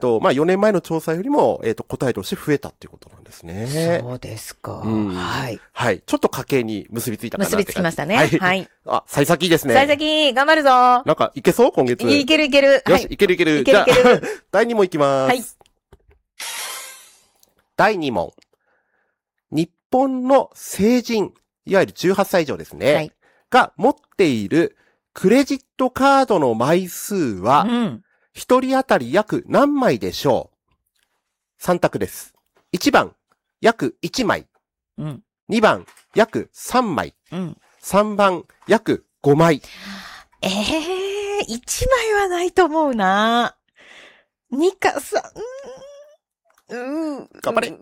4年前の調査よりも、答えとして増えたっていうことなんですね。 そうですか。 はい。はい。ちょっと家計に結びついたかなって結びつきましたね。はい。 あ、幸先いいですね。 幸先、頑張るぞ。 なんか、いけそう今月。 いけるいける。 よし、いけるいける。 いけるいける。 じゃあ、第2問いきます。はい。第2問。日本の成人、いわゆる18歳以上ですね。はい。が持っているクレジットカードの枚数は、一人当たり約何枚でしょう？ 3 択です。1番、約1枚。2番、約3枚。3番、約5枚。 1枚はないと思うな。2か3、 頑張れ。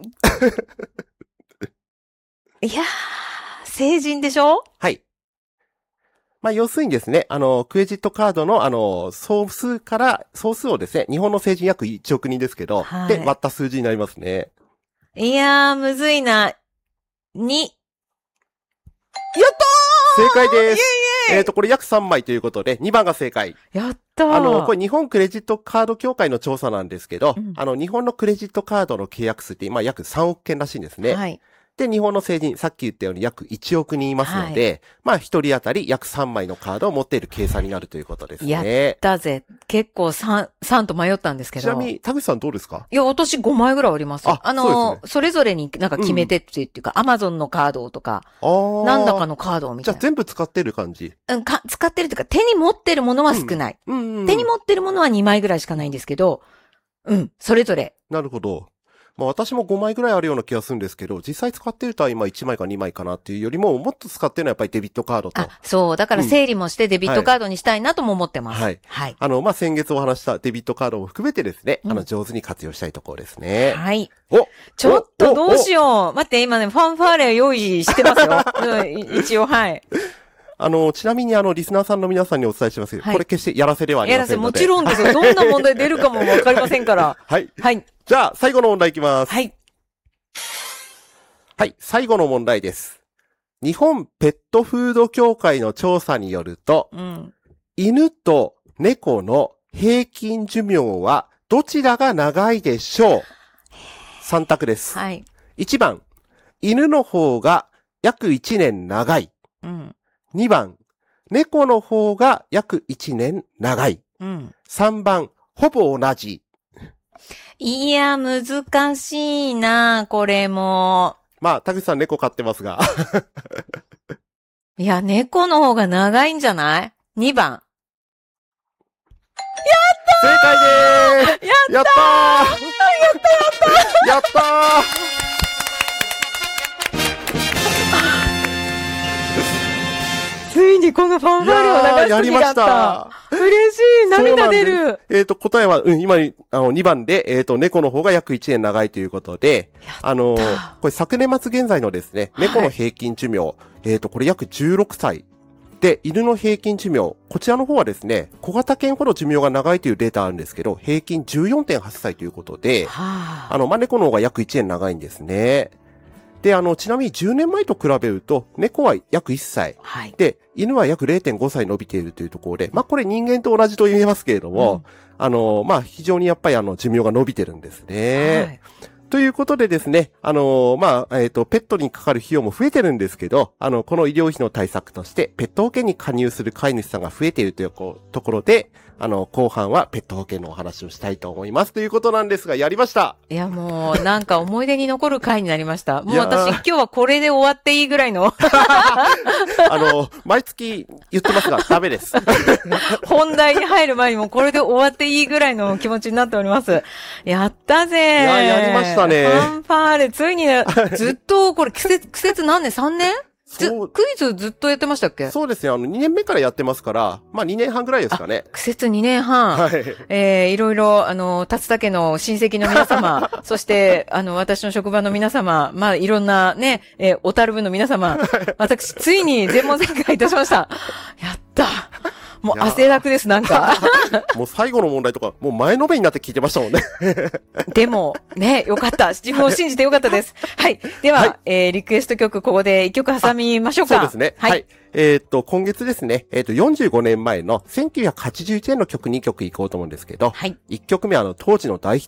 いやー、成人でしょ？ はい。まあ、要するにですね、クレジットカードの、総数をですね、日本の成人約1億人ですけど、はい、で、割った数字になりますね。 いやー、むずいな。2。やったー！正解です。 イェイイェイ！ これ約3枚ということで、2番が正解。 やったー。 これ日本クレジットカード協会の調査なんですけど、日本のクレジットカードの契約数って今約3億件らしいんですね。はい。で、日本の成人、さっき言ったように約1億人いますので、はい、まあ一人当たり約3枚のカードを持っている計算になるということですね。 やったぜ。結構3と迷ったんですけど。 ちなみに、田口さんどうですか？ いや、私5枚ぐらいあります。 そうですね。 それぞれになんか決めてっていうか、アマゾンのカードとか、なんだかのカードみたいな。 じゃあ全部使ってる感じ？ 使ってるというか、手に持ってるものは少ない。手に持ってるものは2枚ぐらいしかないんですけど、それぞれ。 なるほど。まあ私も5枚ぐらいあるような気がするんですけど、実際使ってるとは今1枚か2枚かなっていうよりも、もっと使ってるのはやっぱりデビットカードと。 そう。だから整理もしてデビットカードにしたいなとも思ってます。はい。はい。 まあ先月お話したデビットカードも含めてですね、上手に活用したいところですね。 はい。ちょっとどうしよう。待って、今ね、ファンファーレ用意してますよ。一応、はい。 ちなみにリスナーさんの皆さんにお伝えしますけど、これ決してやらせではありませんので。 もちろんですよ。どんな問題出るかもわかりませんから。 はい。はい。じゃあ、最後の問題いきます。 はい。 はい、最後の問題です。日本ペットフード協会の調査によると、犬と猫の平均寿命はどちらが長いでしょう？ 3 択です。はい。1番、犬の方が約1年長い。2番、猫の方が約1年長い。3番、ほぼ同じ。 いや、難しいな、これも。 まあ、田口さん猫飼ってますが。 いや、猫の方が長いんじゃない？ 2 番。やったー！ 正解でーす！ やったー！ やったー！ ついにこのファンファーレを流す時があった。やりました。嬉しい。涙出る。 答えは、今に、2番で、猫の方が約1年長いということで、これ昨年末現在のですね、猫の平均寿命、これ約16歳。で、犬の平均寿命、こちらの方はですね、小型犬ほど寿命が長いというデータあるんですけど、平均 14.8 歳ということで、猫の方が約1年長いんですね。で、ちなみに10年前と比べると、猫は約1歳。はい。で、犬は約 0.5 歳伸びているというところで、まあ、これ人間と同じと言えますけれども、まあ、非常にやっぱり寿命が伸びてるんですね。はい。ということでですね、まあ、ペットにかかる費用も増えてるんですけど、この医療費の対策として、ペット保険に加入する飼い主さんが増えているというところで、後半はペット保険のお話をしたいと思います。ということなんですが、やりました。 いや、もう、なんか思い出に残る回になりました。もう私、今日はこれで終わっていいぐらいの。 毎月言ってますが、ダメです。 本題に入る前にもこれで終わっていいぐらいの気持ちになっております。やったぜー。 やりましたね。 ファンファーレ、ついに、ずっと、これ、季節何年 ?3 年クイズずっとやってましたっけ？ そうですね。2年目からやってますから、まあ2年半ぐらいですかね。 苦節2年半。はい。いろいろ、竜田家の親戚の皆様、そして、私の職場の皆様、まあいろんなね、小樽部の皆様、私、ついに全問正解いたしました。やったもう汗だくです、なんか。 もう最後の問題とか、もう前のめりになって聞いてましたもんね。 でも、ね、よかった。自分を信じてよかったです。はい。では、リクエスト曲、ここで一曲挟みましょうか。 そうですね。はい。今月ですね、45年前の1981年の曲2曲いこうと思うんですけど、はい。1曲目当時の大ヒッ